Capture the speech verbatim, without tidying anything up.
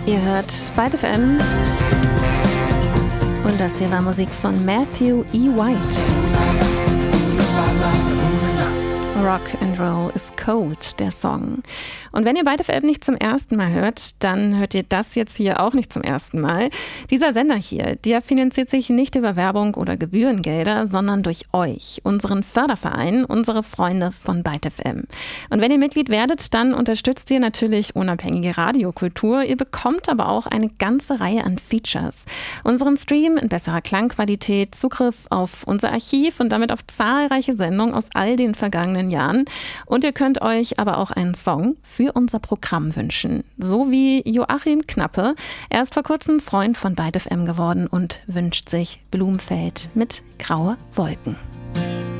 Ihr hört Byte F M und das hier war Musik von Matthew E. White. Rock and Roll is Cold, der Song. Und wenn ihr Byte F M nicht zum ersten Mal hört, dann hört ihr das jetzt hier auch nicht zum ersten Mal. Dieser Sender hier, der finanziert sich nicht über Werbung oder Gebührengelder, sondern durch euch, unseren Förderverein, unsere Freunde von Byte F M. Und wenn ihr Mitglied werdet, dann unterstützt ihr natürlich unabhängige Radiokultur. Ihr bekommt aber auch eine ganze Reihe an Features. Unseren Stream in besserer Klangqualität, Zugriff auf unser Archiv und damit auf zahlreiche Sendungen aus all den vergangenen Jahren. Und ihr könnt euch aber auch einen Song für unser Programm wünschen. So wie Joachim Knappe. Er ist vor kurzem Freund von Byte F M geworden und wünscht sich Blumfeld mit Graue Wolken.